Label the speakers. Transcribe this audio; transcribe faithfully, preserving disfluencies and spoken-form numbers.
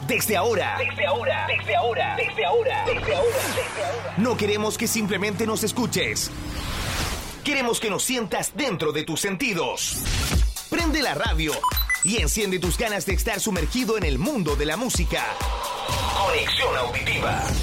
Speaker 1: Desde ahora,
Speaker 2: Desde ahora, desde ahora, desde ahora, desde ahora, desde ahora.
Speaker 1: no queremos que simplemente nos escuches. Queremos que nos sientas dentro de tus sentidos. Prende la radio y enciende tus ganas de estar sumergido en el mundo de la música. Conexión auditiva.